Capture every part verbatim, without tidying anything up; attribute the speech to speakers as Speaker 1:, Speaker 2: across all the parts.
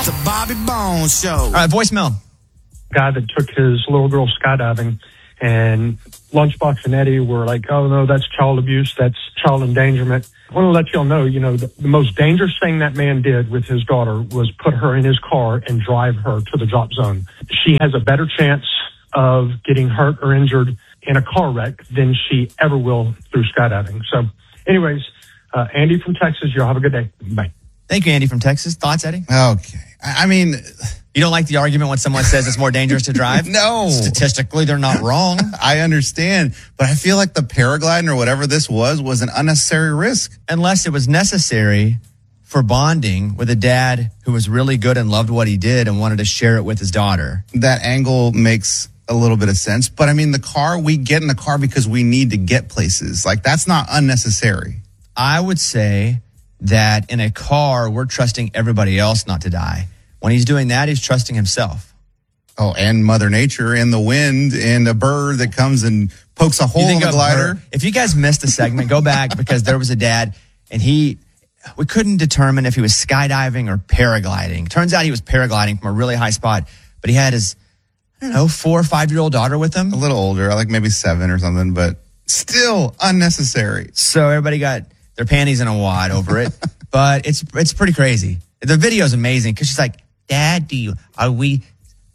Speaker 1: The Bobby Bones Show.
Speaker 2: All right, voicemail.
Speaker 3: Guy that took his little girl skydiving, and Lunchbox and Eddie were like, oh, no, that's child abuse. That's child endangerment. I want to let y'all know, you know, the, the most dangerous thing that man did with his daughter was put her in his car and drive her to the drop zone. She has a better chance of getting hurt or injured in a car wreck than she ever will through skydiving. So anyways, uh, Andy from Texas, y'all have a good day. Bye.
Speaker 2: Thank you, Andy from Texas. Thoughts, Eddie?
Speaker 4: Okay. I mean,
Speaker 2: you don't like the argument when someone says it's more dangerous to drive?
Speaker 4: No.
Speaker 2: Statistically, they're not wrong.
Speaker 4: I understand, but I feel like the paragliding or whatever this was was an unnecessary risk.
Speaker 2: Unless it was necessary for bonding with a dad who was really good and loved what he did and wanted to share it with his daughter.
Speaker 4: That angle makes a little bit of sense. But I mean, the car, we get in the car because we need to get places. Like, that's not unnecessary.
Speaker 2: I would say that in a car, we're trusting everybody else not to die. When he's doing that, he's trusting himself.
Speaker 4: Oh, and Mother Nature and the wind and a bird that comes and pokes a hole in the glider.
Speaker 2: Bird, if you guys missed a segment, go back because there was a dad and he, we couldn't determine if he was skydiving or paragliding. Turns out he was paragliding from a really high spot, but he had his, I don't know, four or five year old daughter with him.
Speaker 4: A little older, like maybe seven or something, but still unnecessary.
Speaker 2: So everybody got their panties in a wad over it, but it's it's pretty crazy. The video is amazing because she's like, Dad, do you, are we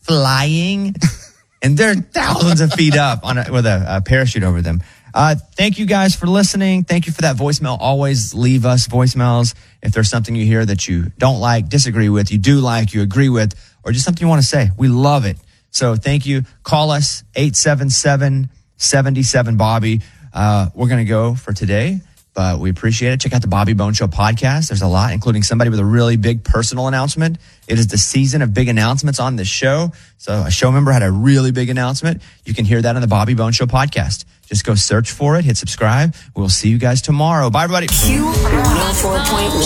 Speaker 2: flying? And they're thousands of feet up on a, with a, a parachute over them. Uh, thank you guys for listening. Thank you for that voicemail. Always leave us voicemails if there's something you hear that you don't like, disagree with, you do like, you agree with, or just something you want to say. We love it. So thank you. Call us eight seven seven, seven seven, Bobby. Uh, we're going to go for today, but we appreciate it. Check out the Bobby Bone Show podcast. There's a lot, including somebody with a really big personal announcement. It is the season of big announcements on this show. So a show member had a really big announcement. You can hear that on the Bobby Bone Show podcast. Just go search for it, hit subscribe. We'll see you guys tomorrow. Bye, everybody.
Speaker 5: Q one oh four point one.